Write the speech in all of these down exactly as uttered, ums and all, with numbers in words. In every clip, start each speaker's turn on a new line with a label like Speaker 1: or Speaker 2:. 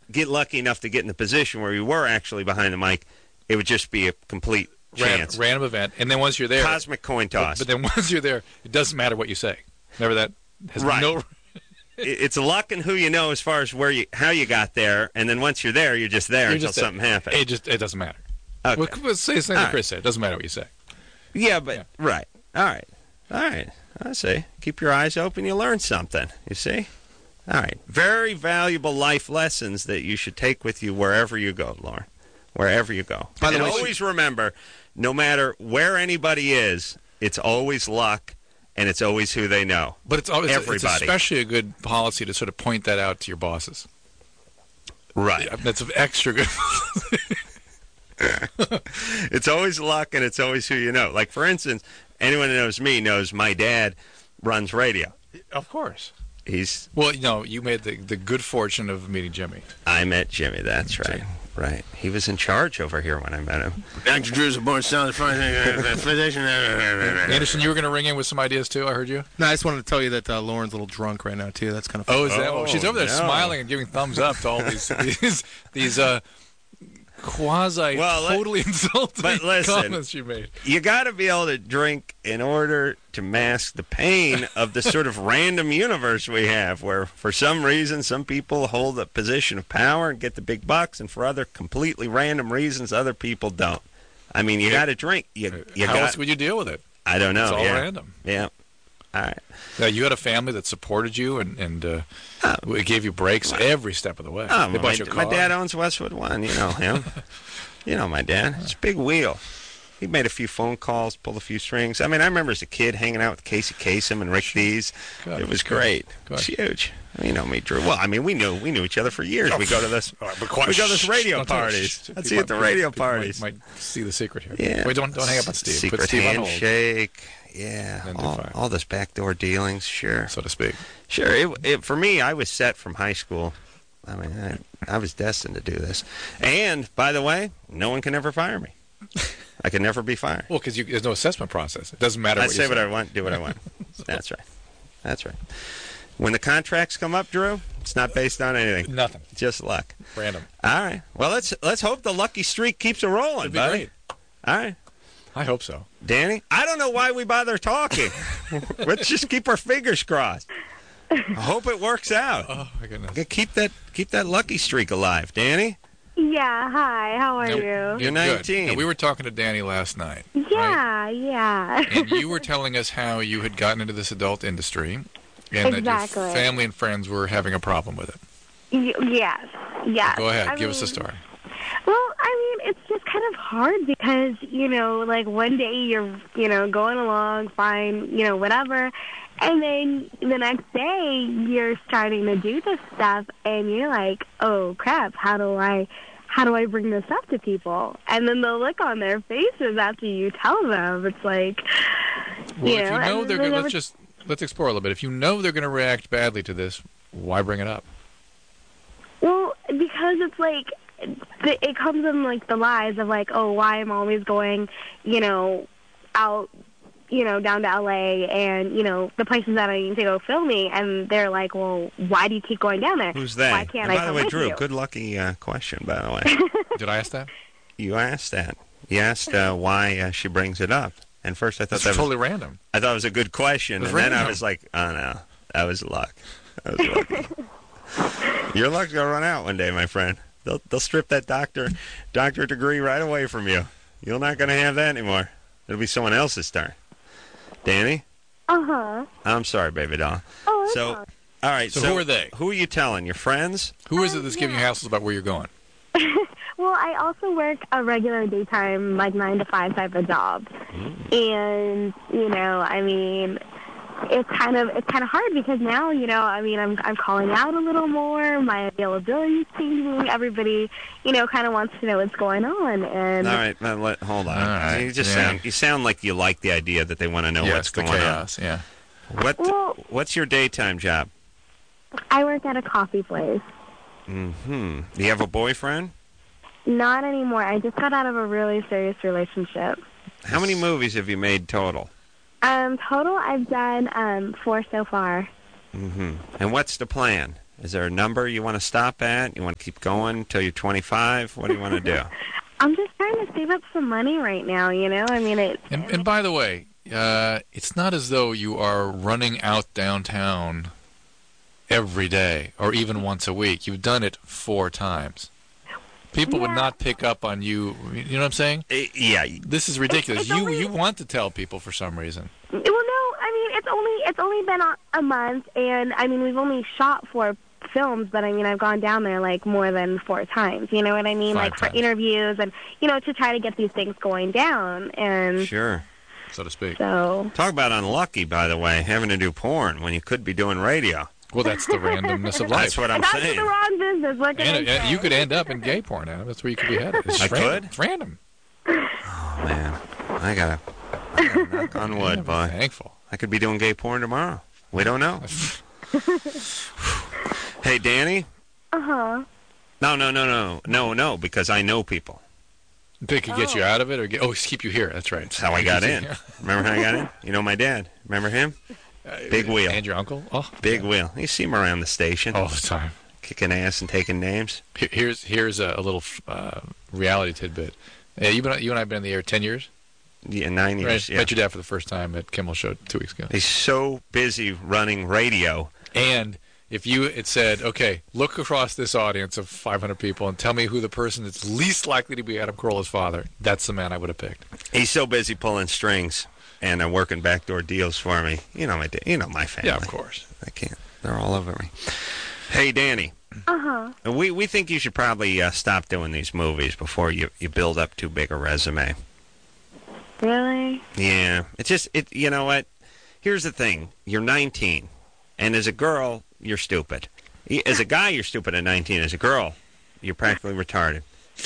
Speaker 1: get lucky enough to get in the position where you were actually behind the mic, it would just be a complete chance.
Speaker 2: Ran, random event. And then once you're there.
Speaker 1: Cosmic coin toss.
Speaker 2: But, but then once you're there, it doesn't matter what you say. Remember that? Has
Speaker 1: right.
Speaker 2: No...
Speaker 1: It's luck and who you know as far as where you, how you got there. And then once you're there, you're just there you're until just something happens.
Speaker 2: It just it doesn't matter.
Speaker 1: Okay.
Speaker 2: Well, let's say the same thing
Speaker 1: right.
Speaker 2: Chris said. It doesn't matter what you say.
Speaker 1: Yeah, but,
Speaker 2: yeah.
Speaker 1: right. All right. All right. I see. Keep your eyes open, you learn something. You see? All right. Very valuable life lessons that you should take with you wherever you go, Lauren. Wherever you go. By the way, always remember, no matter where anybody is, it's always luck, and it's always who they know.
Speaker 2: But it's always
Speaker 1: Everybody.
Speaker 2: It's especially a good policy to sort of point that out to your bosses.
Speaker 1: Right.
Speaker 2: Yeah, that's extra good.
Speaker 1: It's always luck, and it's always who you know. Like, for instance, anyone who knows me knows my dad runs radio.
Speaker 2: Of course.
Speaker 1: He's
Speaker 2: well, you know, you made the the good fortune of meeting Jimmy.
Speaker 1: I met Jimmy. That's right. Right. He was in charge over here when I met him.
Speaker 3: Doctor Drew's a born sound physician.
Speaker 2: Anderson, you were going to ring in with some ideas too. I heard you.
Speaker 4: No, I just wanted to tell you that uh, Lauren's a little drunk right now too. That's kind of funny.
Speaker 2: Oh, is that? Oh, she's over there
Speaker 1: no.
Speaker 2: smiling and giving thumbs up to all these these these uh, quasi
Speaker 1: well,
Speaker 2: totally insulting
Speaker 1: but listen,
Speaker 2: comments you made.
Speaker 1: You got to be able to drink in order to mask the pain of the sort of random universe we have, where for some reason some people hold a position of power and get the big bucks, and for other completely random reasons other people don't. I mean, you got to drink. You, you
Speaker 2: How
Speaker 1: got,
Speaker 2: else would you deal with it?
Speaker 1: I don't know.
Speaker 2: It's all
Speaker 1: yeah.
Speaker 2: random.
Speaker 1: Yeah. All right.
Speaker 2: Now, you had a family that supported you and, and uh, oh. it gave you breaks well, every step of the way.
Speaker 1: Oh,
Speaker 2: they
Speaker 1: my,
Speaker 2: bought you a car.
Speaker 1: my dad owns Westwood One. You know him. You know my dad. It's a big wheel. He made a few phone calls, pulled a few strings. I mean, I remember as a kid hanging out with Casey Kasem and Rick Dees. God, it was great.
Speaker 2: God.
Speaker 1: It's huge. You know me, Drew. Well, I mean, we knew we knew each other for years. We go to this.
Speaker 2: Right,
Speaker 1: we go to this radio parties. Let's see at the radio parties.
Speaker 2: Might, might see the secret here.
Speaker 1: Yeah.
Speaker 2: Wait, don't don't hang up on Steve.
Speaker 1: Secret
Speaker 2: Put Steve
Speaker 1: handshake. Yeah. All, all this backdoor dealings. Sure.
Speaker 2: So to speak.
Speaker 1: Sure. It, it, for me, I was set from high school. I mean, I, I was destined to do this. And, by the way, no one can ever fire me. I can never be fired.
Speaker 2: Well, because there's no assessment process. It doesn't matter
Speaker 1: I
Speaker 2: what
Speaker 1: say
Speaker 2: you say.
Speaker 1: what I want, do what I want. so. That's right. That's right. When the contracts come up, Drew, it's not based on anything.
Speaker 2: Nothing.
Speaker 1: Just luck.
Speaker 2: Random.
Speaker 1: All right. Well, let's let's hope the lucky streak keeps a rolling,
Speaker 2: It'd be
Speaker 1: buddy.
Speaker 2: great.
Speaker 1: All right.
Speaker 2: I hope so.
Speaker 1: Danny, I don't know why we bother talking. Let's just keep our fingers crossed. I hope it works out.
Speaker 2: Oh my goodness!
Speaker 1: Keep that keep that lucky streak alive, Danny.
Speaker 5: Yeah. Hi. How are
Speaker 2: now,
Speaker 5: you?
Speaker 1: You're nineteen.
Speaker 2: Now, we were talking to Danny last night.
Speaker 5: Yeah.
Speaker 2: Right?
Speaker 5: Yeah.
Speaker 2: And you were telling us how you had gotten into this adult industry, and
Speaker 5: exactly.
Speaker 2: that your family and friends were having a problem with it.
Speaker 5: Y- yes. Yes.
Speaker 2: Go ahead.
Speaker 5: I
Speaker 2: Give
Speaker 5: mean,
Speaker 2: us a story.
Speaker 5: Well, I mean, it's just kind of hard because, you know, like one day you're, you know, going along fine, you know, whatever. And then the next day you're starting to do this stuff and you're like, oh, crap, how do I how do I bring this up to people? And then the look on their faces after you tell them, it's like,
Speaker 2: well,
Speaker 5: you
Speaker 2: if
Speaker 5: know.
Speaker 2: you know they're going
Speaker 5: never...
Speaker 2: let's just, let's explore a little bit. If you know they're going to react badly to this, why bring it up?
Speaker 5: Well, because it's like, it comes in, like, the lies of, like, oh, why I'm always going, you know, out, you know, down to L A and, you know, the places that I need to go filming. And they're like, well, why do you keep going down there?
Speaker 1: Who's that?
Speaker 5: Why can't
Speaker 1: and
Speaker 5: I
Speaker 1: by the
Speaker 5: come
Speaker 1: way,
Speaker 5: with
Speaker 1: Drew,
Speaker 5: you?
Speaker 1: good lucky uh, question, by the way.
Speaker 2: Did I ask that?
Speaker 1: You asked that. You asked uh, why uh, she brings it up. And first I thought
Speaker 2: That's
Speaker 1: that
Speaker 2: totally
Speaker 1: was...
Speaker 2: random.
Speaker 1: I thought it was a good question. And
Speaker 2: random.
Speaker 1: then I was like, oh, no, that was luck. That was lucky. Your luck's going to run out one day, my friend. They'll they'll strip that doctor doctor degree right away from you. You're not going to have that anymore. It'll be someone else's turn. Danny?
Speaker 5: Uh-huh.
Speaker 1: I'm sorry, baby doll.
Speaker 5: Oh, that's
Speaker 1: so,
Speaker 5: fine.
Speaker 1: all right.
Speaker 2: So,
Speaker 1: So,
Speaker 2: who are they?
Speaker 1: Who are you telling? Your friends?
Speaker 2: Who is it
Speaker 5: Um,
Speaker 2: that's giving you
Speaker 5: yeah.
Speaker 2: hassles about where you're going?
Speaker 5: Well, I also work a regular daytime, like, nine to five type of job.
Speaker 1: Mm.
Speaker 5: And, you know, I mean, it's kind of it's kind of hard because now, you know, I mean, I'm I'm calling out a little more. My availability is changing. Everybody, you know, kind of wants to know what's going on. And
Speaker 1: All right, man, let, hold on.
Speaker 2: All right,
Speaker 1: You just
Speaker 2: yeah.
Speaker 1: sound you sound like you like the idea that they want to know
Speaker 2: yes,
Speaker 1: what's
Speaker 2: the
Speaker 1: going
Speaker 2: chaos, yeah.
Speaker 1: on. What
Speaker 5: Well-
Speaker 1: what's your daytime job?
Speaker 5: I work at a coffee place.
Speaker 1: Mm-hmm. Do you have a boyfriend?
Speaker 5: Not anymore. I just got out of a really serious relationship.
Speaker 1: How many movies have you made total?
Speaker 5: Um, total, I've done um four so far.
Speaker 1: Mm-hmm. And what's the plan? Is there a number you want to stop at? You want to keep going until you're twenty-five? What do you want to do?
Speaker 5: I'm just trying to save up some money right now, you know? I mean, it.
Speaker 2: And, and by the way, uh, it's not as though you are running out downtown every day or even once a week. You've done it four times. People would
Speaker 5: Yeah.
Speaker 2: not pick up on you. You know what I'm saying?
Speaker 1: Eh, yeah.
Speaker 2: This is ridiculous.
Speaker 5: it's
Speaker 2: you
Speaker 5: only-
Speaker 2: you want to tell people for some reason.
Speaker 5: Well, no, I mean, it's only it's only been a, a month, and I mean, we've only shot four films, but I mean, I've gone down there like more than four times. You know what I mean?
Speaker 2: Five
Speaker 5: like for
Speaker 2: times.
Speaker 5: interviews and you know to try to get these things going down, and
Speaker 1: Sure.
Speaker 2: So to speak.
Speaker 5: so
Speaker 1: Talk about unlucky, by the way, having to do porn when you could be doing radio.
Speaker 2: Well, that's the randomness of life.
Speaker 1: That's what
Speaker 5: I
Speaker 1: I'm
Speaker 5: got to
Speaker 1: saying.
Speaker 5: the wrong business. What can
Speaker 2: And,
Speaker 5: I
Speaker 2: uh,
Speaker 5: say?
Speaker 2: you could end up in gay porn, Adam. That's where you could be headed. It's
Speaker 1: I
Speaker 2: random.
Speaker 1: could?
Speaker 2: It's random.
Speaker 1: Oh, man. I gotta, I gotta knock on
Speaker 2: Yeah,
Speaker 1: wood,
Speaker 2: be
Speaker 1: boy.
Speaker 2: Thankful.
Speaker 1: I could be doing gay porn tomorrow. We don't know. Hey, Danny?
Speaker 5: Uh huh.
Speaker 1: No, no, no, no. No, no, because I know people.
Speaker 2: They could get you out of it or get, oh, keep you here. That's right.
Speaker 1: That's how I got in. Remember how I got in? You know my dad. Remember him? Big wheel.
Speaker 2: And your uncle? Oh,
Speaker 1: Big wheel. You see him around the station.
Speaker 2: all the time.
Speaker 1: Kicking ass and taking names.
Speaker 2: Here- Here's here's a, a little uh, reality tidbit. Yeah, you been you and I have been in the air ten years.
Speaker 1: Yeah, nine years.
Speaker 2: Right?
Speaker 1: Yeah.
Speaker 2: Met your dad for the first time at Kimmel Show two weeks ago.
Speaker 1: He's so busy running radio.
Speaker 2: And if you it said, okay, look across this audience of five hundred people and tell me who the person that's least likely to be Adam Carolla's father, that's the man I would have picked.
Speaker 1: He's so busy pulling strings and uh, working backdoor deals for me. You know my, da- you know my family.
Speaker 2: Yeah, of course.
Speaker 1: I can't. They're all over me. Hey, Danny.
Speaker 5: Uh huh.
Speaker 1: We we think you should probably uh, stop doing these movies before you, you build up too big a resume.
Speaker 5: Really?
Speaker 1: Yeah, it's just it. You know what? Here's the thing: you're nineteen, and as a girl, you're stupid. As a guy, you're stupid at nineteen. As a girl, you're practically retarded.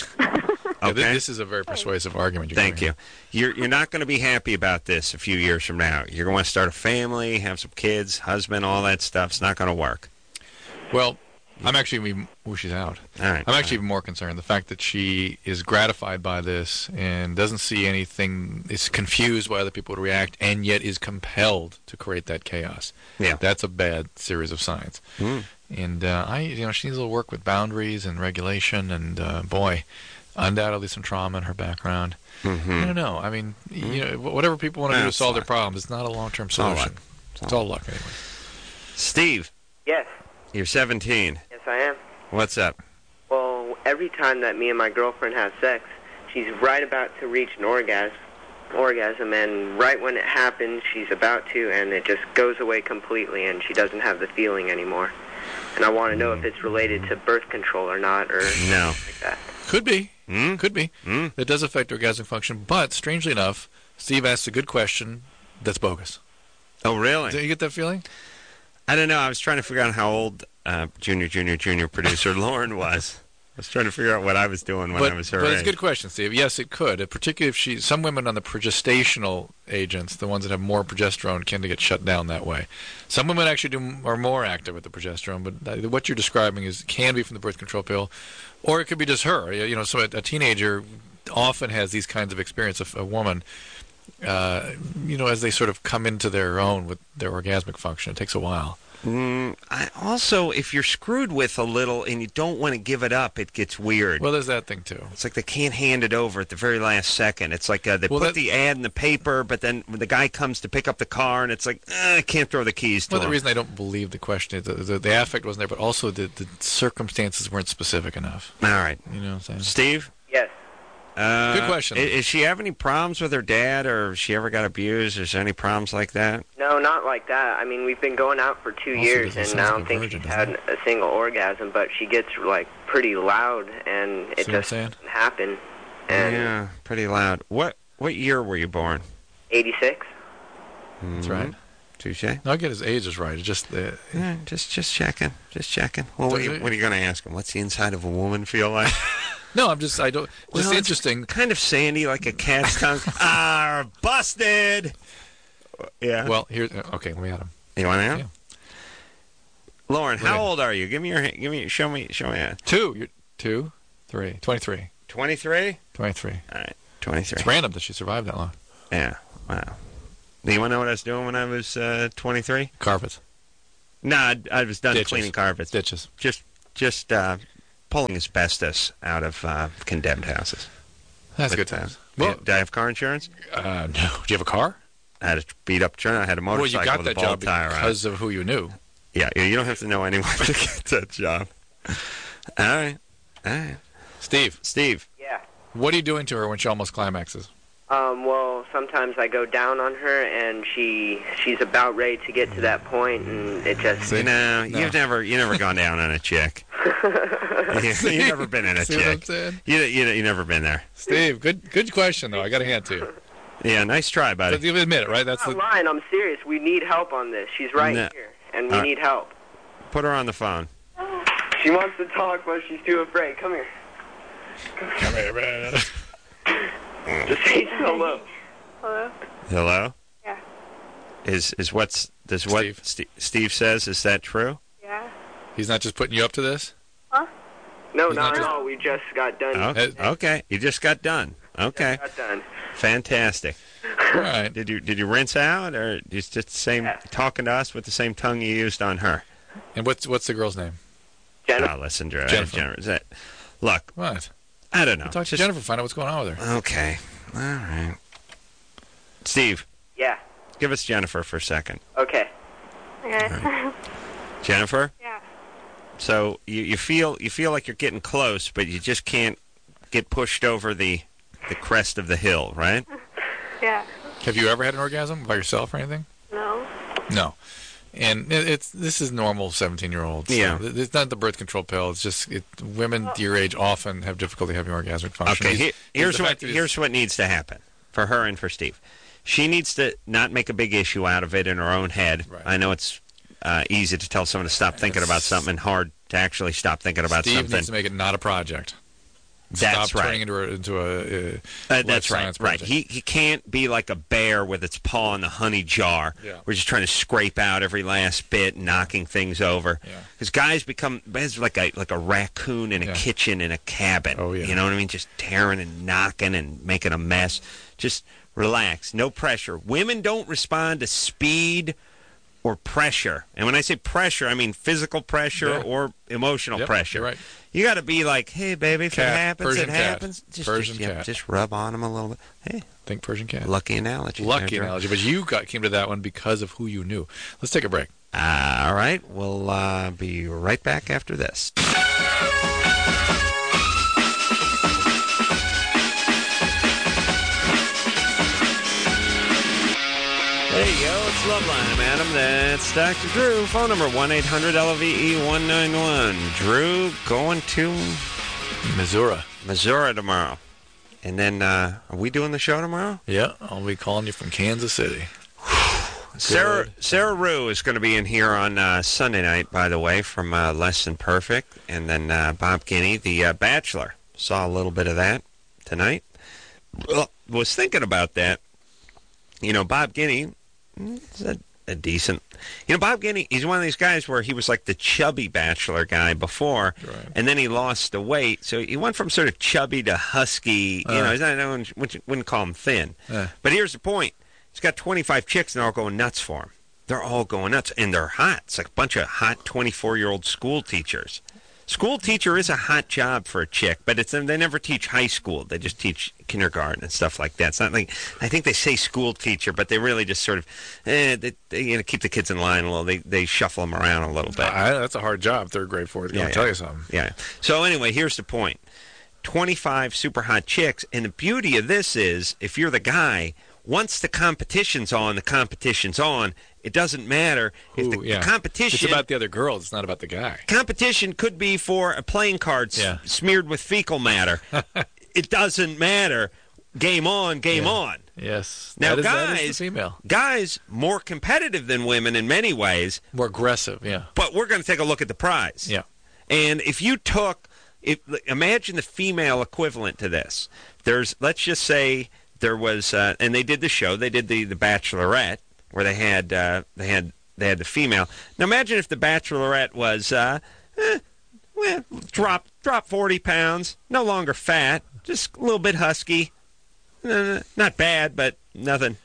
Speaker 2: Yeah,
Speaker 1: Okay.
Speaker 2: thi- this is a very persuasive argument. You're
Speaker 1: Thank
Speaker 2: giving.
Speaker 1: you. You're you're not going to be happy about this a few years from now. You're going to start a family, have some kids, husband, all that stuff. It's not going to work.
Speaker 2: Well, I'm actually even, oh, she's out.
Speaker 1: All right.
Speaker 2: I'm actually even more concerned. The fact that she is gratified by this and doesn't see anything, is confused by other people would react, and yet is compelled to create that chaos.
Speaker 1: Yeah.
Speaker 2: That's a bad series of signs.
Speaker 1: Mm.
Speaker 2: And uh, I, you know, she needs a little work with boundaries and regulation, and uh, boy, undoubtedly some trauma in her background.
Speaker 1: Mm-hmm.
Speaker 2: I don't know. I mean, you know, wh- whatever people want to do to
Speaker 1: That's
Speaker 2: solve their
Speaker 1: luck.
Speaker 2: problems, it's not a long-term
Speaker 1: all luck.
Speaker 2: solution. It's all luck, anyway.
Speaker 1: Steve,
Speaker 6: Yes,
Speaker 1: you're seventeen.
Speaker 6: yes I am.
Speaker 1: What's up?
Speaker 6: Well, every time that me and my girlfriend have sex, she's right about to reach an orgasm, orgasm, and right when it happens, she's about to, and it just goes away completely, and she doesn't have the feeling anymore. And I want to know if it's related to birth control or not, or
Speaker 1: No.
Speaker 6: like that.
Speaker 2: Could be.
Speaker 1: Mm?
Speaker 2: Could be.
Speaker 1: Mm?
Speaker 2: It does affect orgasmic function, but strangely enough, Steve asked a good question that's bogus.
Speaker 1: Oh, really?
Speaker 2: Do you get that feeling?
Speaker 1: I don't know. I was trying to figure out how old uh, junior, junior, junior producer Lauren was. I was trying to figure out what I was doing when
Speaker 2: but
Speaker 1: I was her
Speaker 2: but
Speaker 1: age.
Speaker 2: it's a good question, Steve. Yes, it could. Uh, particularly if she, some women on the progestational agents, the ones that have more progesterone, tend to get shut down that way. Some women actually do are more active with the progesterone, but uh, what you're describing is can be from the birth control pill, or it could be just her. You know, so a, a teenager often has these kinds of experience. Of a woman, uh, you know, as they sort of come into their own with their orgasmic function, it takes a while.
Speaker 1: Mm, I, also, if you're screwed with a little and you don't want to give it up, it gets weird.
Speaker 2: Well, there's that thing too.
Speaker 1: It's like they can't hand it over at the very last second. It's like uh, they
Speaker 2: Well,
Speaker 1: put
Speaker 2: that-
Speaker 1: the ad in the paper, but then when the guy comes to pick up the car, and it's like, eh, I can't throw the keys to
Speaker 2: Well, the
Speaker 1: him.
Speaker 2: reason I don't believe the question is the, the, the affect wasn't there, but also the, the circumstances weren't specific enough.
Speaker 1: All right.
Speaker 2: You know what I'm saying?
Speaker 1: Steve?
Speaker 6: Yes.
Speaker 1: Uh,
Speaker 2: Good question.
Speaker 1: i- Is she have any problems with her dad, or has she ever got abused? Is there any problems like that?
Speaker 6: No, not like that. I mean, we've been going out for two
Speaker 2: Also
Speaker 6: years,
Speaker 2: doesn't
Speaker 6: and I
Speaker 2: sound
Speaker 6: don't
Speaker 2: like a
Speaker 6: think
Speaker 2: virgin,
Speaker 6: she's
Speaker 2: doesn't
Speaker 6: had a single orgasm, but she gets, like, pretty loud, and it
Speaker 2: See what I'm
Speaker 6: just
Speaker 2: saying?
Speaker 6: doesn't happen. And
Speaker 1: Yeah, pretty loud. What What year were you born?
Speaker 6: eighty-six?
Speaker 2: That's right.
Speaker 1: Touche.
Speaker 2: No, I get his age is right. It's just uh,
Speaker 1: Yeah, just just checking, just checking. Well, what,
Speaker 2: Does
Speaker 1: are you,
Speaker 2: it-
Speaker 1: what are you going to ask him? What's the inside of a woman feel like?
Speaker 2: no. I'm just I don't. Just
Speaker 1: Well, it's
Speaker 2: interesting.
Speaker 1: kind of sandy, like a cat's tongue. Ah, busted. Yeah.
Speaker 2: Well, here. uh, Okay, we had him.
Speaker 1: you want to know?
Speaker 2: Yeah.
Speaker 1: Lauren, how
Speaker 2: Okay.
Speaker 1: old are you? Give me your, hand- give me, show me, show me. a-
Speaker 2: Two. You're two, three, twenty-three,
Speaker 1: twenty-three.
Speaker 2: twenty-three.
Speaker 1: All right, twenty-three.
Speaker 2: It's random that she survived that long.
Speaker 1: Yeah. Wow. Do you want to know what I was doing when I was uh, twenty-three?
Speaker 2: Carpets.
Speaker 1: No, I, I was done
Speaker 2: Ditches.
Speaker 1: cleaning carpets.
Speaker 2: Ditches.
Speaker 1: Just, just uh, pulling asbestos out of uh, condemned houses.
Speaker 2: That's
Speaker 1: With,
Speaker 2: good
Speaker 1: uh,
Speaker 2: times.
Speaker 1: do,
Speaker 2: Well,
Speaker 1: you, do I have car insurance?
Speaker 2: uh, no. Do you have a car?
Speaker 1: I had a beat up truck. I had a
Speaker 2: Well,
Speaker 1: motorcycle
Speaker 2: you got
Speaker 1: with
Speaker 2: that
Speaker 1: a bald
Speaker 2: job
Speaker 1: tire on it.
Speaker 2: because of who you knew.
Speaker 1: Yeah, yeah, you don't have to know anyone to get that job. All right, all right.
Speaker 2: Steve,
Speaker 1: Steve,
Speaker 6: Yeah.
Speaker 2: what are you doing to her when she almost climaxes?
Speaker 6: Um, well, sometimes I go down on her, and she she's about ready to get to that point, and it just...
Speaker 2: See?
Speaker 1: no,
Speaker 2: No.
Speaker 1: you've never, you never gone down on a chick. you, you've never been in a
Speaker 2: See what I'm
Speaker 1: chick.
Speaker 2: saying?
Speaker 1: You, you, you never been there.
Speaker 2: Steve, good good question, though. I got to hand it to you.
Speaker 1: Yeah, nice try, buddy.
Speaker 2: But you admit it, right? That's
Speaker 6: I'm
Speaker 2: the...
Speaker 6: not lying. I'm serious. We need help on this. She's right
Speaker 1: No.
Speaker 6: here, and we
Speaker 1: Uh,
Speaker 6: need help.
Speaker 1: Put her on the phone.
Speaker 6: She wants to talk, but she's too afraid. Come here.
Speaker 2: Come here, man.
Speaker 6: Just say hello.
Speaker 5: Hello?
Speaker 1: Hello.
Speaker 5: Yeah.
Speaker 1: Is is what's does what
Speaker 2: Steve.
Speaker 1: Steve, Steve says? Is that true?
Speaker 5: Yeah.
Speaker 2: He's not just putting you up to this?
Speaker 6: No,
Speaker 2: He's
Speaker 6: not
Speaker 2: not
Speaker 6: at
Speaker 2: just-
Speaker 6: all. We just got done.
Speaker 1: Oh, okay, you just got done. Okay,
Speaker 6: Got done.
Speaker 1: fantastic.
Speaker 2: All right.
Speaker 1: Did you did you rinse out, or is just the same
Speaker 6: Yeah.
Speaker 1: talking to us with the same tongue you used on her?
Speaker 2: And what's what's the girl's name?
Speaker 6: Jennifer.
Speaker 1: Oh, listen, Jennifer.
Speaker 2: Jennifer.
Speaker 1: Jennifer. Is that, look,
Speaker 2: What?
Speaker 1: I don't know.
Speaker 2: Talk to
Speaker 1: Just-
Speaker 2: Jennifer, find out what's going on with her.
Speaker 1: Okay, all right. Steve,
Speaker 6: Yeah.
Speaker 1: give us Jennifer for a second.
Speaker 6: Okay.
Speaker 5: Okay.
Speaker 1: Jennifer.
Speaker 5: Yeah.
Speaker 1: So you, you feel you feel like you're getting close, but you just can't get pushed over the the crest of the hill, right?
Speaker 5: Yeah.
Speaker 2: Have you ever had an orgasm by yourself or anything?
Speaker 5: No.
Speaker 2: No. And it, it's this is normal seventeen-year-olds.
Speaker 1: Yeah.
Speaker 2: It's not the birth control pill. It's just it, women your age often have difficulty having orgasmic function.
Speaker 1: Okay,
Speaker 2: He's-
Speaker 1: he-
Speaker 2: he's
Speaker 1: here's
Speaker 2: the
Speaker 1: what
Speaker 2: fact that he's-
Speaker 1: here's what needs to happen for her and for Steve. She needs to not make a big issue out of it in her own head.
Speaker 2: Right.
Speaker 1: I know it's uh, easy to tell someone to stop thinking about
Speaker 2: Yes.
Speaker 1: something, and hard to actually stop thinking about
Speaker 2: Steve
Speaker 1: something.
Speaker 2: needs to make it not a project.
Speaker 1: That's
Speaker 2: Stop
Speaker 1: right.
Speaker 2: turning into a, into a uh,
Speaker 1: Uh,
Speaker 2: life
Speaker 1: that's right.
Speaker 2: science
Speaker 1: Right.
Speaker 2: project.
Speaker 1: He he can't be like a bear with its paw in the honey jar.
Speaker 2: Yeah.
Speaker 1: We're just trying to scrape out every last bit, knocking things over.
Speaker 2: Yeah.
Speaker 1: Because guys become it's like a like a raccoon in a
Speaker 2: Yeah.
Speaker 1: kitchen in a cabin.
Speaker 2: Oh, yeah.
Speaker 1: You know what I mean? Just tearing and knocking and making a mess. Just relax. No pressure. Women don't respond to speed or pressure. And when I say pressure, I mean physical pressure
Speaker 2: Yeah.
Speaker 1: or emotional
Speaker 2: Yep,
Speaker 1: pressure.
Speaker 2: you're right.
Speaker 1: You got to be like, hey, baby, if
Speaker 2: Cat,
Speaker 1: it happens,
Speaker 2: Persian
Speaker 1: it
Speaker 2: cat.
Speaker 1: happens. Just,
Speaker 2: Persian
Speaker 1: just, yeah,
Speaker 2: cat.
Speaker 1: just rub on them a little bit. Hey,
Speaker 2: Think Persian cat.
Speaker 1: lucky analogy.
Speaker 2: Lucky
Speaker 1: there, Joe.
Speaker 2: analogy, but you got came to that one because of who you knew. Let's take a break.
Speaker 1: Uh, all right, we'll uh, be right back after this. There you go. It's Loveline. I'm Adam. That's Doctor Drew. Phone number one eight hundred L V E one nine one. Drew going to
Speaker 2: Missouri.
Speaker 1: Missouri tomorrow. And then, uh, are we doing the show tomorrow?
Speaker 2: Yeah, I'll be calling you from Kansas City.
Speaker 1: Sarah Sarah Rue is going to be in here on uh, Sunday night, by the way, from uh, Less Than Perfect. And then uh, Bob Guinea, The uh, Bachelor. Saw a little bit of that tonight. Well, was thinking about that. You know, Bob Guinea is a, a decent... You know, Bob Guinea, he's one of these guys where he was like the chubby Bachelor guy before,
Speaker 2: Right.
Speaker 1: and then he lost the weight. So he went from sort of chubby to husky. You
Speaker 2: Uh.
Speaker 1: know, he's not, I don't- wouldn't wouldn't call him thin.
Speaker 2: Uh.
Speaker 1: But here's the point. He's got twenty-five chicks, and they're all going nuts for him. They're all going nuts, and they're hot. It's like a bunch of hot twenty-four-year-old school teachers. School teacher is a hot job for a chick, but it's they never teach high school. They just teach kindergarten and stuff like that. It's not like I think they say school teacher, but they really just sort of eh, they, they you know keep the kids in line a little. They they shuffle them around a little bit.
Speaker 2: I, that's a hard job, third grade, fourth grade.
Speaker 1: Yeah,
Speaker 2: I'll
Speaker 1: yeah.
Speaker 2: tell you something.
Speaker 1: Yeah. So anyway, here's the point. twenty-five super hot chicks, and the beauty of this is if you're the guy, once the competition's on, the competition's on. It doesn't matter if the,
Speaker 2: Ooh, yeah.
Speaker 1: the competition
Speaker 2: It's about the other girls. It's not about the guy.
Speaker 1: competition could be for a playing card s-
Speaker 2: Yeah.
Speaker 1: smeared with fecal matter. It doesn't matter. Game on, game
Speaker 2: Yeah.
Speaker 1: on.
Speaker 2: Yes.
Speaker 1: Now,
Speaker 2: that is, that is
Speaker 1: guys,
Speaker 2: the female.
Speaker 1: guys more competitive than women in many ways,
Speaker 2: More aggressive, yeah.
Speaker 1: but we're going to take a look at the prize.
Speaker 2: Yeah.
Speaker 1: And if you took, if imagine the female equivalent to this. There's, let's just say there was, uh, and they did the show. They did the the Bachelorette, where they had uh, they had they had the female. Now imagine if the Bachelorette was, uh, eh, well, drop drop forty pounds, no longer fat, just a little bit husky. Uh, not bad, but nothing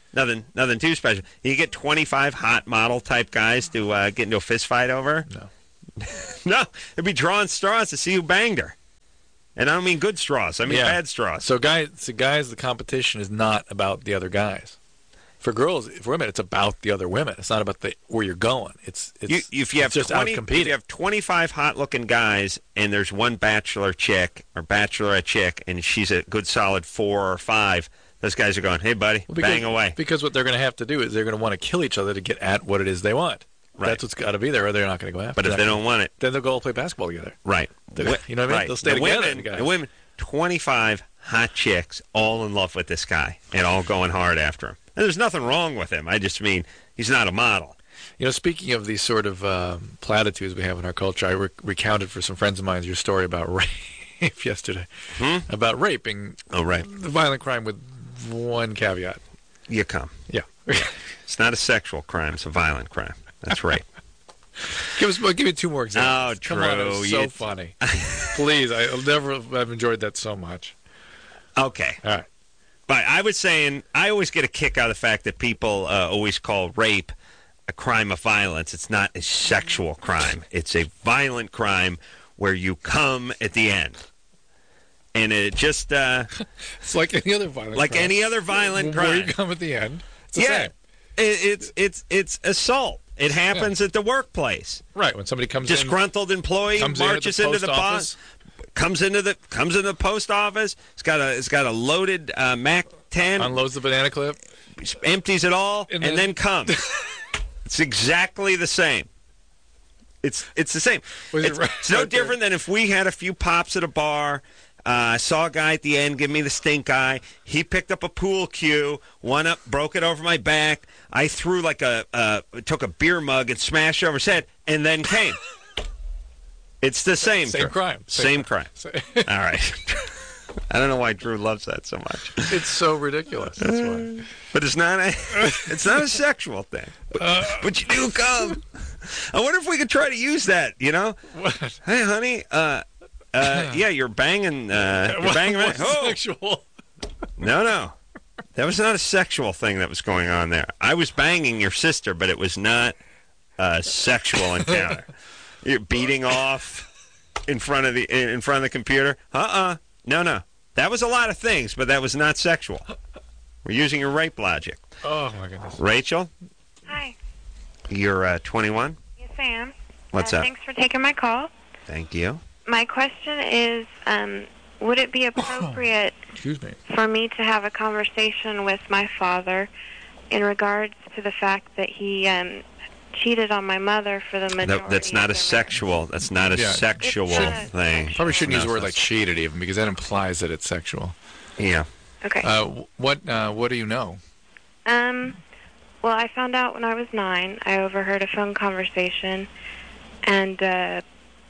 Speaker 1: Nothing, nothing too special. You get twenty-five hot model type guys to uh, get into a fist fight over.
Speaker 2: No.
Speaker 1: No, it'd be drawing straws to see who banged her. And I don't mean good straws. I mean
Speaker 2: Yeah.
Speaker 1: bad straws.
Speaker 2: So guys, so guys, the competition is not about the other guys. For girls, for women, it's about the other women. It's not about the where you're going. It's, it's
Speaker 1: You, if you have
Speaker 2: it's just
Speaker 1: twenty,
Speaker 2: out competing.
Speaker 1: if you have twenty-five hot-looking guys, and there's one bachelor chick or bachelorette chick, and she's a good solid four or five, those guys are going, "Hey, buddy,
Speaker 2: Well, because,
Speaker 1: bang away."
Speaker 2: Because what they're going to have to do is they're going to want to kill each other to get at what it is they want.
Speaker 1: Right.
Speaker 2: That's what's got to be there, or they're not going to go after.
Speaker 1: But if
Speaker 2: that.
Speaker 1: they don't want it,
Speaker 2: then they'll go play basketball together.
Speaker 1: right?
Speaker 2: They're- you know what I mean?
Speaker 1: Right.
Speaker 2: They'll stay
Speaker 1: the
Speaker 2: together,
Speaker 1: Women,
Speaker 2: the guys.
Speaker 1: the women, twenty-five hot chicks, all in love with this guy, and all going hard after him. And there's nothing wrong with him. I just mean he's not a model.
Speaker 2: You know, speaking of these sort of um, platitudes we have in our culture, I re- recounted for some friends of mine your story about rape yesterday.
Speaker 1: Hmm?
Speaker 2: About raping,
Speaker 1: Oh, right.
Speaker 2: the violent crime with one caveat.
Speaker 1: You come.
Speaker 2: Yeah.
Speaker 1: It's not a sexual crime. It's a violent crime. That's right.
Speaker 2: Give us, well, give me two more examples.
Speaker 1: Oh,
Speaker 2: Come on, it
Speaker 1: Drew,
Speaker 2: was so
Speaker 1: you-
Speaker 2: funny. Please, I, I'll never. I've enjoyed that so much.
Speaker 1: Okay.
Speaker 2: All right.
Speaker 1: But I was saying, I always get a kick out of the fact that people uh, always call rape a crime of violence. It's not a sexual crime. It's a violent crime where you come at the end. And it just, uh,
Speaker 2: It's like any other violent
Speaker 1: like
Speaker 2: crime.
Speaker 1: any other violent
Speaker 2: Where you
Speaker 1: crime.
Speaker 2: come at the end. It's the
Speaker 1: Yeah.
Speaker 2: same.
Speaker 1: It, it's, it's, it's assault. It happens at the workplace.
Speaker 2: Right. When somebody comes in,
Speaker 1: Disgruntled employee
Speaker 2: comes in at the
Speaker 1: marches into
Speaker 2: post
Speaker 1: the
Speaker 2: office.
Speaker 1: boss, comes into the comes into the post office. It's got a it's got a loaded uh, Mac ten,
Speaker 2: unloads the banana clip.
Speaker 1: empties it all,
Speaker 2: And
Speaker 1: and,
Speaker 2: then-
Speaker 1: then comes. It's exactly the same. It's it's the same.
Speaker 2: Was it
Speaker 1: It's,
Speaker 2: right-
Speaker 1: it's no
Speaker 2: right there?
Speaker 1: different than if we had a few pops at a bar. Uh, I saw a guy at the end give me the stink eye. He picked up a pool cue, one up, broke it over my back. I threw like a uh, took a beer mug and smashed it over his head, and then came. It's the same.
Speaker 2: Same
Speaker 1: Drew.
Speaker 2: crime.
Speaker 1: Same, crime.
Speaker 2: Same-
Speaker 1: All right. I don't know why Drew loves that so much,
Speaker 2: It's so ridiculous. That's why.
Speaker 1: but it's not a it's not a sexual thing. But,
Speaker 2: Uh,
Speaker 1: but you do come. I wonder if we could try to use that. You know,
Speaker 2: What?
Speaker 1: hey, honey. Uh, uh, yeah, you're banging. Uh, you're banging.
Speaker 2: What's
Speaker 1: Oh,
Speaker 2: sexual?
Speaker 1: no, no. That was not a sexual thing that was going on there. I was banging your sister, but it was not a sexual encounter. You're beating off in front of the in front of the computer. Uh-uh. No, no. That was a lot of things, but that was not sexual. We're using your rape logic.
Speaker 2: Oh my goodness.
Speaker 1: Rachel,
Speaker 5: Hi.
Speaker 1: you're uh, twenty-one.
Speaker 5: Yes, I am.
Speaker 1: What's
Speaker 5: uh,
Speaker 1: up?
Speaker 5: Thanks for taking my call.
Speaker 1: Thank you.
Speaker 5: My question is, um, would it be appropriate
Speaker 2: Excuse me.
Speaker 5: for me to have a conversation with my father in regards to the fact that he um, cheated on my mother for the majority
Speaker 1: That, that's not a
Speaker 5: of their
Speaker 1: sexual. That's not a
Speaker 2: Yeah.
Speaker 1: sexual
Speaker 5: It's not
Speaker 1: thing.
Speaker 2: Probably shouldn't
Speaker 1: No,
Speaker 2: use the word
Speaker 1: it's
Speaker 2: like cheated even because that implies that it's sexual.
Speaker 1: Yeah.
Speaker 5: Okay.
Speaker 2: Uh, wh- what uh, What do you know?
Speaker 5: Um, well, I found out when I was nine. I overheard a phone conversation, and uh,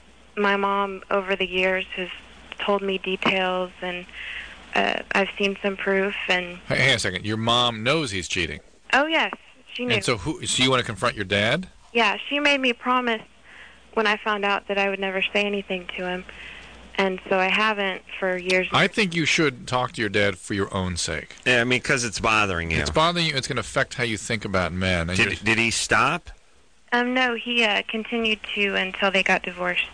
Speaker 5: my mom, over the years, has told me details, and uh, I've seen some proof. And
Speaker 2: Hey, hang on a second. Your mom knows he's cheating,
Speaker 5: oh yes, she knew.
Speaker 2: and so who? So you want to confront your dad?
Speaker 5: Yeah, she made me promise when I found out that I would never say anything to him, and so I haven't for years.
Speaker 2: I think you should talk to your dad for your own sake.
Speaker 1: Yeah, I mean, because it's bothering you.
Speaker 2: It's bothering you. It's going to affect how you think about men. And you're-
Speaker 1: Did, did he stop?
Speaker 5: Um, no, he uh, continued to until they got divorced.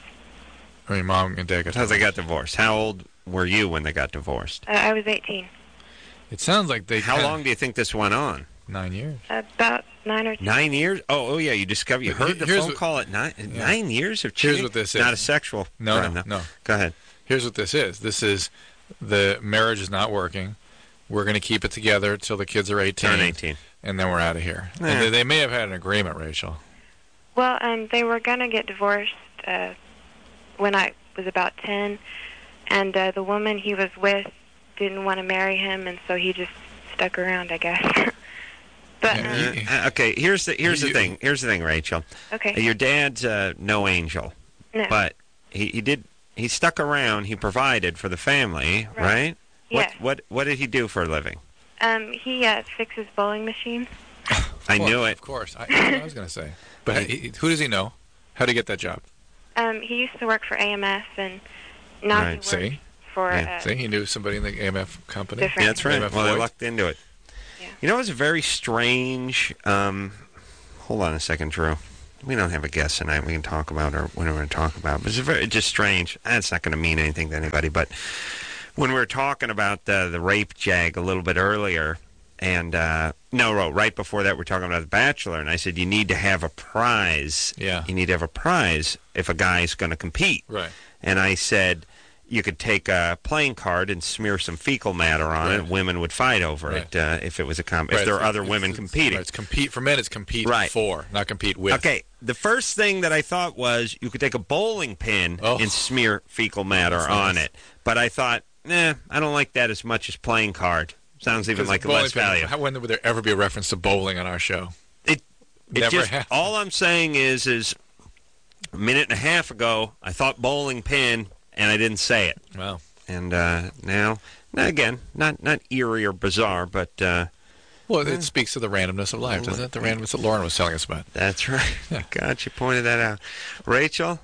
Speaker 2: or your mom and dad got
Speaker 1: How they got divorced? How old were you when they got divorced?
Speaker 5: Uh, I was eighteen.
Speaker 2: It sounds like they.
Speaker 1: How
Speaker 2: kinda-
Speaker 1: long do you think this went on?
Speaker 2: Nine years.
Speaker 5: About nine or ten.
Speaker 1: Nine years? Oh, oh yeah. You discovered. You
Speaker 2: Here-
Speaker 1: heard the
Speaker 2: here's
Speaker 1: phone
Speaker 2: what-
Speaker 1: call at nine. Nine years of cheating.
Speaker 2: Here's what this
Speaker 1: Not
Speaker 2: is.
Speaker 1: a sexual.
Speaker 2: No,
Speaker 1: crime,
Speaker 2: no, no.
Speaker 1: Go ahead.
Speaker 2: Here's what this is. This is the marriage is not working. We're going to keep it together till the kids are eighteen,
Speaker 1: Turn eighteen.
Speaker 2: and then we're out of here.
Speaker 1: Yeah.
Speaker 2: And they, they may have had an agreement, Rachel.
Speaker 5: Well, um, they were gonna get divorced uh, when I was about ten, and uh, the woman he was with didn't want to marry him, and so he just stuck around, I guess. but
Speaker 2: Yeah,
Speaker 5: um,
Speaker 2: he-
Speaker 1: Uh, okay. Here's the here's the
Speaker 2: You-
Speaker 1: thing. Here's the thing, Rachel.
Speaker 5: okay,
Speaker 1: Your dad's uh, no angel,
Speaker 5: no,
Speaker 1: but he, he did he stuck around. He provided for the family, right?
Speaker 5: Right.
Speaker 1: What
Speaker 5: yes.
Speaker 1: what what did he do for a living?
Speaker 5: Um, he uh, fixes bowling machines.
Speaker 1: I
Speaker 2: Of course,
Speaker 1: knew it.
Speaker 2: Of course. I, I, I was going to say. But he, who does he know? How did he get that job?
Speaker 5: Um, he used to work for A M S, and now
Speaker 1: Right.
Speaker 5: he works
Speaker 2: See?
Speaker 5: for
Speaker 1: Yeah.
Speaker 5: uh,
Speaker 2: See, he knew somebody in the A M F company.
Speaker 5: different.
Speaker 1: Yeah, that's right.
Speaker 2: Name of
Speaker 1: Well, they
Speaker 2: Floyd.
Speaker 1: lucked into it.
Speaker 5: Yeah.
Speaker 1: You know, it's a very strange. Um, hold on a second, Drew. We don't have a guest tonight. We can talk about or whatever we're going to talk about. But it's a very just strange. That's not going to mean anything to anybody. But when we were talking about uh, the rape jag a little bit earlier, and uh, no, no, right before that, we're talking about The Bachelor, and I said you need to have a prize.
Speaker 2: Yeah.
Speaker 1: You need to have a prize if a guy's going to compete.
Speaker 2: Right.
Speaker 1: And I said you could take a playing card and smear some fecal matter on
Speaker 2: Right.
Speaker 1: it. Women would fight over
Speaker 2: Right.
Speaker 1: it uh, if it was a comp- if
Speaker 2: Right,
Speaker 1: there are
Speaker 2: it's-
Speaker 1: other
Speaker 2: it's-
Speaker 1: women
Speaker 2: it's-
Speaker 1: competing.
Speaker 2: Right, it's compete for men. It's compete
Speaker 1: Right.
Speaker 2: for, not compete with.
Speaker 1: Okay, the first thing that I thought was you could take a bowling pin
Speaker 2: Oh.
Speaker 1: and smear fecal matter
Speaker 2: That's
Speaker 1: on
Speaker 2: nice.
Speaker 1: it. But I thought, nah, I don't like that as much as playing card. Sounds even
Speaker 2: 'Cause
Speaker 1: like a
Speaker 2: bowling
Speaker 1: less
Speaker 2: pin-
Speaker 1: value.
Speaker 2: How, when would there ever be a reference to bowling on our show?
Speaker 1: It, it
Speaker 2: Never
Speaker 1: just,
Speaker 2: happened.
Speaker 1: all I'm saying is, is a minute and a half ago, I thought bowling pin, and I didn't say it.
Speaker 2: Wow.
Speaker 1: And uh, now, now, again, not not eerie or bizarre, but uh,
Speaker 2: Well, it speaks to the randomness of life, doesn't it? The randomness that Lauren was telling us about.
Speaker 1: that's right. God, you pointed that out. Rachel?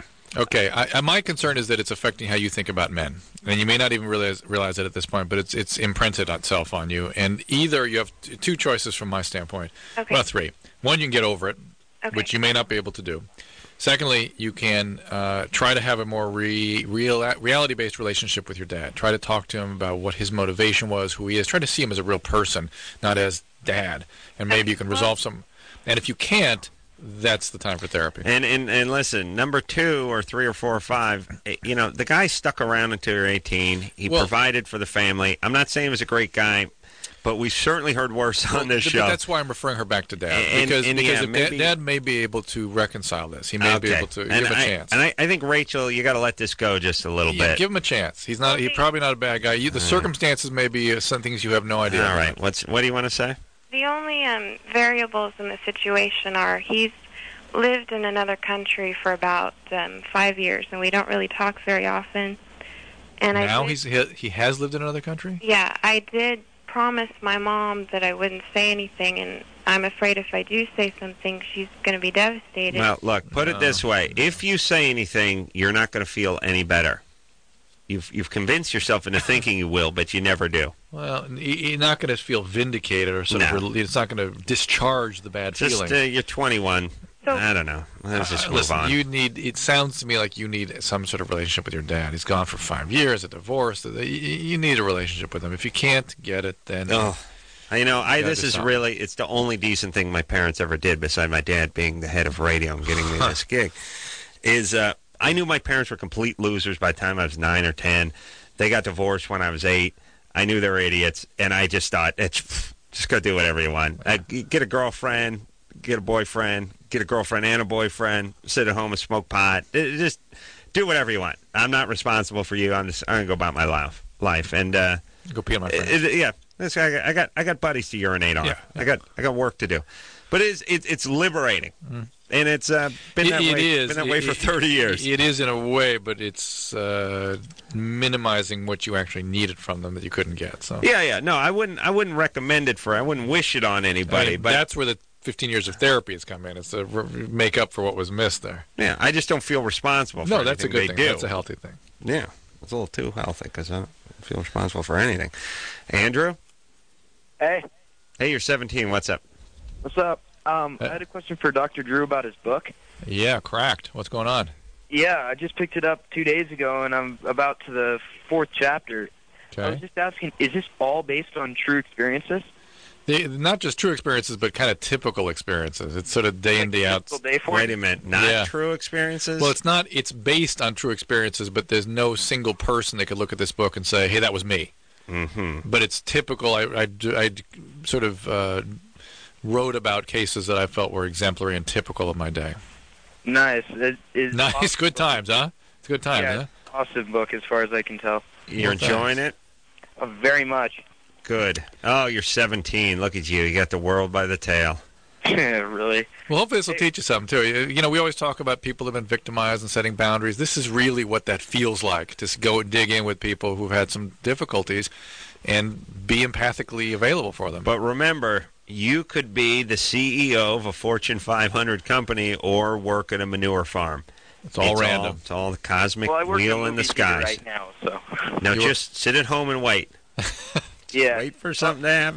Speaker 2: Okay, I, I, my concern is that it's affecting how you think about men, and you may not even realize realize it at this point, but it's it's imprinted itself on you. And either you have t- two choices from my standpoint.
Speaker 7: Okay.
Speaker 2: Well, three. One, you can get over it,
Speaker 7: Okay.
Speaker 2: which you may not be able to do. Secondly, you can uh, try to have a more re, real reality-based relationship with your dad. Try to talk to him about what his motivation was, who he is. Try to see him as a real person, not as dad. And maybe you can resolve some. And if you can't, that's the time for therapy.
Speaker 1: And, and and listen, number two or three or four or five, eh, you know, the guy stuck around until you're eighteen. He
Speaker 2: Well-
Speaker 1: provided for the family. I'm not saying he was a great guy, but we certainly heard worse on this
Speaker 2: But
Speaker 1: show.
Speaker 2: that's why I'm referring her back to Dad.
Speaker 1: And-
Speaker 2: because
Speaker 1: and,
Speaker 2: because
Speaker 1: yeah,
Speaker 2: if
Speaker 1: maybe-
Speaker 2: Dad, Dad may be able to reconcile this. He may be
Speaker 1: Okay.
Speaker 2: able to give
Speaker 1: and
Speaker 2: him a
Speaker 1: I,
Speaker 2: chance.
Speaker 1: And I, I think, Rachel, you got to let this go just a little
Speaker 2: Yeah,
Speaker 1: bit.
Speaker 2: give him a chance. He's not. He's
Speaker 7: Okay.
Speaker 2: probably not a bad guy. You, the circumstances may be uh, some things you have no idea.
Speaker 1: All
Speaker 2: about.
Speaker 1: right. What's What do you want to say?
Speaker 7: The only um, variables in the situation are he's lived in another country for about um, five years, and we don't really talk very often. And I
Speaker 2: Now
Speaker 7: did,
Speaker 2: he's he, he has lived in another country.
Speaker 7: yeah, I did promise my mom that I wouldn't say anything, and I'm afraid if I do say something, she's going to be devastated.
Speaker 1: Well, look, put it
Speaker 2: No.
Speaker 1: this way. If you say anything, you're not going to feel any better. You've you've convinced yourself into thinking you will, but you never do.
Speaker 2: Well, he- you're not going to feel vindicated or sort
Speaker 1: No.
Speaker 2: of. Re- it's not going to discharge the bad
Speaker 1: Just
Speaker 2: feeling.
Speaker 1: uh, you're twenty-one.
Speaker 7: So-
Speaker 1: I don't know. Let's just
Speaker 2: Uh,
Speaker 1: move
Speaker 2: listen,
Speaker 1: on.
Speaker 2: you need. It sounds to me like you need some sort of relationship with your dad. He's gone for five years, a divorce. You you need a relationship with him. If you can't get it, then
Speaker 1: Oh, you know, I
Speaker 2: Gotta
Speaker 1: this
Speaker 2: do
Speaker 1: is
Speaker 2: something.
Speaker 1: really it's the only decent thing my parents ever did, beside my dad being the head of radio and getting me this gig. Is uh, I knew my parents were complete losers by the time I was nine or ten. They got divorced when I was eight. I knew they were idiots, and I just thought, it's, just go do whatever you want. Uh, get a girlfriend, get a boyfriend, get a girlfriend and a boyfriend, sit at home and smoke pot. It- just do whatever you want. I'm not responsible for you. I'm just I'm gonna go about my life. Life and. Uh,
Speaker 2: go pee on my friend.
Speaker 1: it- it- yeah, this guy, I got, I got, I got buddies to urinate on.
Speaker 2: Yeah.
Speaker 1: I got, I got work to do, but it's, it's, it's liberating, and it's uh, been that
Speaker 2: It- it
Speaker 1: way,
Speaker 2: is.
Speaker 1: been that way
Speaker 2: It-
Speaker 1: for
Speaker 2: it-
Speaker 1: thirty years.
Speaker 2: It is in a way, but it's uh, minimizing what you actually needed from them that you couldn't get. So
Speaker 1: yeah, yeah. No, I wouldn't, I wouldn't recommend it for. I wouldn't wish it on
Speaker 2: I
Speaker 1: anybody.
Speaker 2: mean,
Speaker 1: but
Speaker 2: that's where the fifteen years of therapy has come in. It's to re- make up for what was missed there.
Speaker 1: yeah, I just don't feel responsible. for
Speaker 2: No, that's a
Speaker 1: anything
Speaker 2: good
Speaker 1: they
Speaker 2: thing.
Speaker 1: do.
Speaker 2: That's a healthy thing.
Speaker 1: Yeah, it's a little too healthy because I don't feel responsible for anything. Andrew,
Speaker 8: Hey,
Speaker 1: hey, you're seventeen. What's up?
Speaker 8: what's up? Um,
Speaker 2: Uh,
Speaker 8: I had a question for Doctor Drew about his book.
Speaker 2: Yeah, cracked. What's going on?
Speaker 8: Yeah, I just picked it up two days ago, and I'm about to the fourth chapter. I was
Speaker 2: Okay.
Speaker 8: just asking, is this all based on true experiences?
Speaker 2: They, not just true experiences, but kind of typical experiences. It's sort of day in, day out.
Speaker 8: Typical day for
Speaker 1: Wait
Speaker 8: it?
Speaker 1: a minute. Not
Speaker 2: Yeah.
Speaker 1: true experiences.
Speaker 2: Well, it's not. It's based on true experiences, but there's no single person that could look at this book and say, "Hey, that was me."
Speaker 1: Mm-hmm.
Speaker 2: But it's typical. I, I, I sort of uh, wrote about cases that I felt were exemplary and typical of my day.
Speaker 8: Nice. It, it's
Speaker 2: Nice,
Speaker 8: awesome.
Speaker 2: good times, huh? It's good times,
Speaker 8: Yeah,
Speaker 2: huh?
Speaker 8: it's an awesome book as far as I can tell.
Speaker 1: You're
Speaker 2: Well, thanks.
Speaker 1: enjoying it.
Speaker 8: Uh, very much.
Speaker 1: Good. Oh, you're seventeen. Look at you. You got the world by the tail.
Speaker 8: Really?
Speaker 2: Well, hopefully this will teach you something, too. You, you know, we always talk about people who've been victimized and setting boundaries. This is really what that feels like, to s- go dig in with people who've had some difficulties and be empathically available for them.
Speaker 1: But remember, you could be the C E O of a Fortune five hundred company or work at a manure farm.
Speaker 2: It's all
Speaker 1: it's
Speaker 2: random.
Speaker 1: All, it's all the cosmic
Speaker 8: Well, I work
Speaker 1: wheel
Speaker 8: in
Speaker 1: in the
Speaker 8: movie theater
Speaker 1: skies.
Speaker 8: right now, so
Speaker 1: Now
Speaker 2: You were-
Speaker 1: just sit at home and wait.
Speaker 8: yeah.
Speaker 1: Wait for something to happen.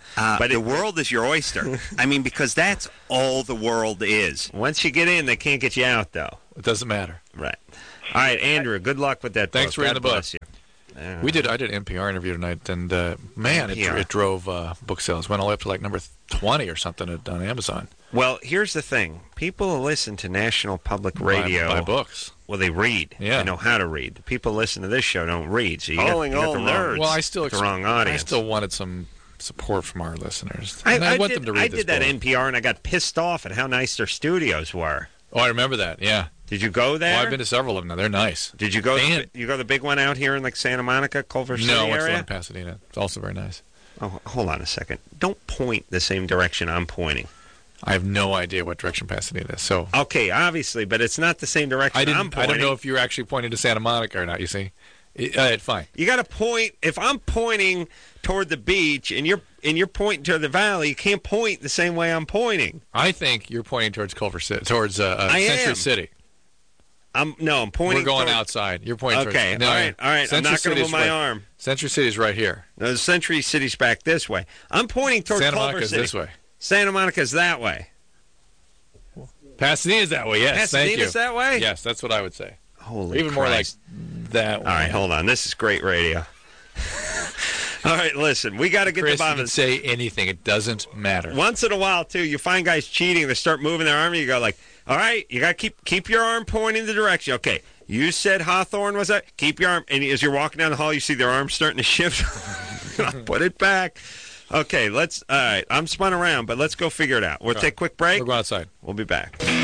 Speaker 1: Uh,
Speaker 9: but
Speaker 1: the
Speaker 9: it, world is your oyster. I mean, because that's all the world is.
Speaker 1: Once you get in, they can't get you out, though.
Speaker 2: It doesn't matter.
Speaker 1: Right. All right, Andrew, good luck with that
Speaker 2: Thanks
Speaker 1: book.
Speaker 2: for reading
Speaker 1: God
Speaker 2: the book.
Speaker 1: bless you. Uh,
Speaker 2: We did. I did an N P R interview tonight, and uh, man, it,
Speaker 1: N P R.
Speaker 2: it drove uh, book sales. Went all the way up to like number twenty or something at, on Amazon.
Speaker 1: Well, here's the thing. People who listen to National Public Radio
Speaker 2: Buy, buy books.
Speaker 1: Well, they read.
Speaker 2: Yeah.
Speaker 1: They know how to read. The people who listen to this show don't read, so you
Speaker 9: Calling
Speaker 1: got, you
Speaker 9: all
Speaker 1: got the wrong,
Speaker 9: nerds.
Speaker 2: Well, I still
Speaker 1: the wrong audience.
Speaker 2: I still wanted some support from our listeners.
Speaker 1: I,
Speaker 2: And I,
Speaker 1: I
Speaker 2: want
Speaker 1: did,
Speaker 2: them to read
Speaker 1: I
Speaker 2: this
Speaker 1: did that
Speaker 2: book.
Speaker 1: N P R, and I got pissed off at how nice their studios were.
Speaker 2: Oh, I remember that. Yeah.
Speaker 1: Did you go there?
Speaker 2: Well, I've been to several of them now. They're nice.
Speaker 1: Did you go?
Speaker 2: And-
Speaker 1: The, you go to the big one out here in like Santa Monica, Culver City
Speaker 2: No, I went to the one
Speaker 1: area?
Speaker 2: in Pasadena. It's also very nice.
Speaker 1: Oh, hold on a second. Don't point the same direction I'm pointing.
Speaker 2: I have no idea what direction Pasadena is. So
Speaker 1: Okay, obviously, but it's not the same direction
Speaker 2: I
Speaker 1: I'm
Speaker 2: didn't. I
Speaker 1: pointing.
Speaker 2: don't know if you're actually pointing to Santa Monica or not. You see, it, uh, fine.
Speaker 1: You got to point. If I'm pointing toward the beach and you're and you're pointing to the valley, you can't point the same way I'm pointing.
Speaker 2: I think you're pointing towards Culver City, towards uh, uh,
Speaker 1: I
Speaker 2: Century
Speaker 1: am.
Speaker 2: City.
Speaker 1: I'm no, I'm pointing.
Speaker 2: We're going
Speaker 1: toward,
Speaker 2: outside. You're pointing.
Speaker 1: Okay,
Speaker 2: towards, no,
Speaker 1: all right, all right. I'm
Speaker 2: Century
Speaker 1: not going to
Speaker 2: City's
Speaker 1: move my
Speaker 2: right,
Speaker 1: arm.
Speaker 2: Century City's right here.
Speaker 1: No, the Century City's back this way. I'm pointing toward
Speaker 2: Santa
Speaker 1: Culver
Speaker 2: Monica's
Speaker 1: City.
Speaker 2: this way.
Speaker 1: Santa Monica's that way.
Speaker 2: Pasadena's that way. Yes, thank you.
Speaker 1: Pasadena's that way.
Speaker 2: Yes, that's what I would say.
Speaker 1: Holy
Speaker 2: Even more like
Speaker 1: Christ.
Speaker 2: that.
Speaker 1: All right, hold on. This is great radio. All right, listen. We got to get
Speaker 2: Chris,
Speaker 1: the bottom
Speaker 2: you
Speaker 1: of
Speaker 2: can
Speaker 1: this.
Speaker 2: say anything. It doesn't matter.
Speaker 1: Once in a while, too, you find guys cheating. They start moving their arm. And you go like, all right, you got to keep keep your arm pointing the direction. Okay, you said Hawthorne was that. Keep your arm. And as you're walking down the hall, you see their arms starting to shift. Put it back. Okay, let's. All right, I'm spun around, but let's go figure it out. We'll
Speaker 2: All
Speaker 1: take a quick break.
Speaker 2: We'll go outside.
Speaker 1: We'll be back.